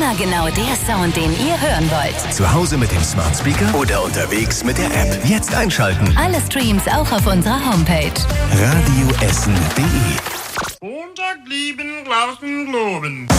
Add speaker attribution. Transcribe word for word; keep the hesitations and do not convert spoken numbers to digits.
Speaker 1: Immer genau der Sound, den ihr hören wollt.
Speaker 2: Zu Hause mit dem Smart Speaker oder unterwegs mit der App. Jetzt einschalten.
Speaker 1: Alle Streams auch auf unserer Homepage.
Speaker 2: radioessen punkt de
Speaker 3: Montag lieben, draußen globen.